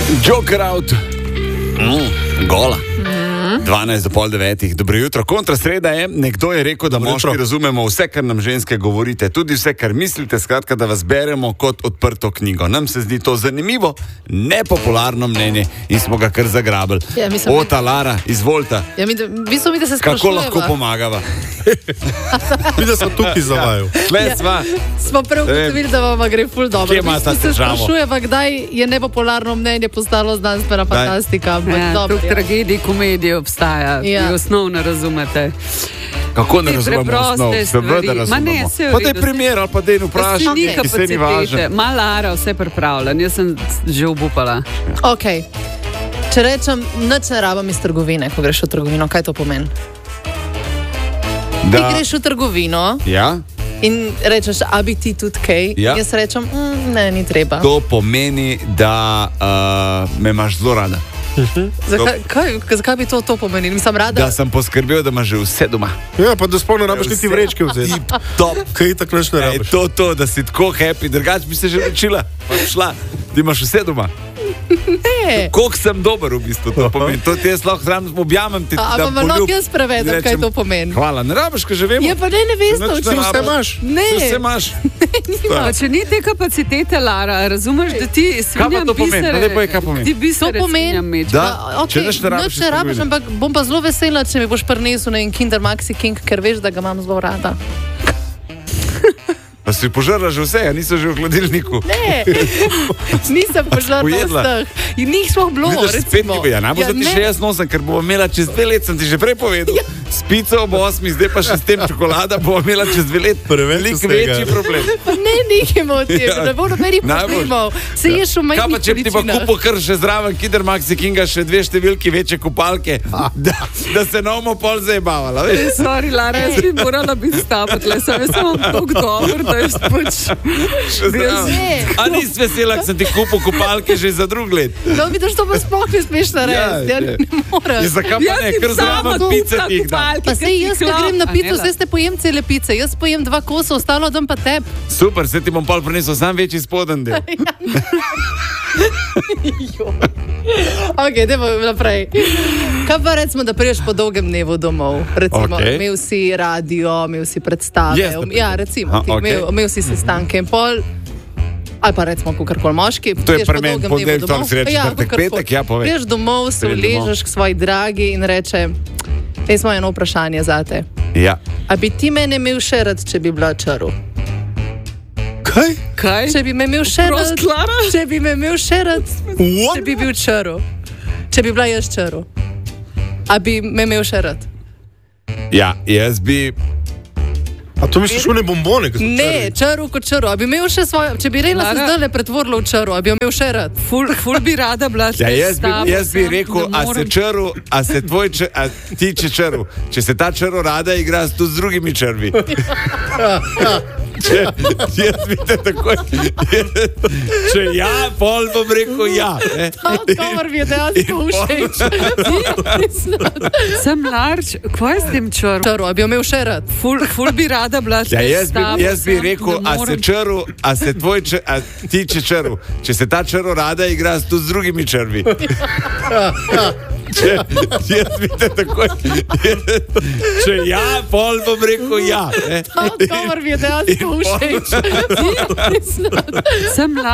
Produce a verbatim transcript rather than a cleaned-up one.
Joker out. Mm, gola. dvanajst do pol devetih. Dobro jutro. Kontra sreda je, nekdo je rekel, da moški razumemo vse, kar nam ženske govorite, tudi vse, kar mislite, skratka, da vas beremo kot odprto knjigo. Nam se zdi to zanimivo, nepopularno mnenje in smo ga kar zagrabili. Ja, mislim, Ota, Lara, izvolite. Ja, mi, mi smo mi, da se Kako sprašujeva. lahko pomagava? Mi, da smo tukaj za vaju. Tle sva. Smo prav ugotovili, da vam gre ful dobro. Kje ima ta se težavo? sprašujeva, kdaj je nepopularno mnenje postalo znanstvena Daj. fantastika. Ja, Dobro, tu ja. tragediji komedije obstaja, Ja. ja. osnovno razumete. Kako ne Te razumemo preproste osnov? stvari. Seveda Ma ne, razumemo. saj je v Pa daj redu, primer ali pa daj Da vprašaj, si ni ki se ni važen. kapacitete, malo Lara, vse pripravljen, jaz sem že obupala. Ok. Če rečem, nič ne rabim iz trgovine, ko greš v trgovino, kaj to pomeni? Ti Da, greš v trgovino ja, in rečeš, a bi ti tudi kaj? Ja. Jaz rečem, mm, ne, ni treba. to pomeni, da uh, me imaš zelo rada. Zakaj, kaj, zakaj bi to, to pomenilo? Mislim, rada. Da sem poskrbel, da imaš že vse doma. Ja, pa da sploh ne rabiš niti vrečke vzeti. Top. Kaj tako neč ne Ej, rabiš. to, to, da si tako happy, drugače bi se že učila, pa bi šla. Ti imaš vse doma. Ne. Koliko sem dober v bistvu, to pomeni. To ti jaz lahko zraven objamem ti. A da pa malo poljub- jaz prevedem, in kaj rečem, to pomeni. Hvala, ne rabiš, ker že vemo. Je pa ne, ne veste, Nič o ne čem rabiš. Vse imaš. Ne. Vse imaš. Pa če ni te kapacitete, Lara, razumeš, da ti svinjam to pomeni? bisere, Daj povej, kaj pomeni. ti bisere To pomeni- svinjam meč. Da. A, Če nič ne rabiš nič iz ne rabiš, trgovine. ampak bom pa zelo vesela, če mi boš prinesel na en Kinder Maxi King, ker veš, da ga imam zelo rada. Pa si požrla že vse, a niso že v hladilniku. Ne, nisem požrla Pojedla. vseh. In njih smo bilo, Vidiš, spet recimo. ni, ja, najbolj ja, za ti ne. še jaz nosim, ker bomo imela čez dve let, sem ti že prej povedal. Ja. S pico ob osmih, zdaj pa še s tem čokolada bomo imela čez dve let. Preveč Veliko vsega. večji problem. Pa ne, nekaj o tem, Ja. ne bo nobenih Najbolj. problemov. Se ješ v Kaj pa, majhnih če bi ti pa količinah. kupil kar še zraven Kinder Maxi Kinga, še dve številki večje kupalke, da, da se ne bomo pol zajebavala, veš? Sorry, Lara, jaz bi morala biti stapatla, sem jaz sem tako dober, da jaz pač... Še zraven. Ne. A nisi vesela, ker sem ti kupil kupalke že za drug let? No, vidiš, to pa sploh ne smeš narediti, ja, ja. ne moreš. Ja, zakaj pa Jaz ne, bi ker sama zraven kupila pice ti jih dam. kupalke, Pa ker sej ti jaz, ko hla- grem na A pico, ne, vse ste pojem cele pice, jaz pojem dva kosa, ostalo dam pa teb. Super, se ti bom pol prinesel sam večji spoden del. Ok, dajmo naprej. Kaj pa recimo, da priješ po dolgem dnevu domov? Recimo, Okej. imel si radio, imel si predstave. Jaz, na primer. Ja, recimo, Aha, ti, okej. imel, imel si sestanke in pol. Ali pa recimo, kakorkoli moški. To je prideš po pri meni dolgem ponedeljek, dnevu domov. torek, sreda, četrtek, kakorkoli. petek, ja, povej. Priješ domov, se Pridem domov. uležeš k svoji dragi in reče, jaz imam eno vprašanje zate. Ja. A bi ti mene imel še rad, če bi bila črv? Kaj? Kaj? Če bi me imel še Prost, rad, Klara? če bi me imel še rad, če bi bil črv, če bi bila jaz črv, a bi me imel še rad? Ja, jaz bi... A to misliš one bombone? ki so Ne, črvi? črv kot črv, a bi imel še svojo, če bi Rela se Lara- zdaj le pretvorila v črv, a bi jo imel še rad? Ful, ful bi rada bila Ja, tle jaz s bi, tabo, jaz bi sam rekel, ne a se morem- črv, a se tvoj črv, a ti če črv. Če se ta črv rada igra tudi z drugimi črvi. Če, jaz bi te takoj. Če ja, pol bom rekel ja. Ne? Ta odgovor mi je dejansko všeč. Sem larč, kaj je s tem črvom? Črv, a bi jo imel še rad? Ful, ful bi rada bila Ja, tle jaz s bi, tabo, jaz bi sam rekel, ne a se morem- črv, a se tvoj črv, a ti če črv. Če se ta črv rada igra tudi z drugimi črvi. Če, jaz bi te takoj. Če ja, pol bom rekel ja. Ne? Ta odgovor mi je dejansko všeč. Sem larč.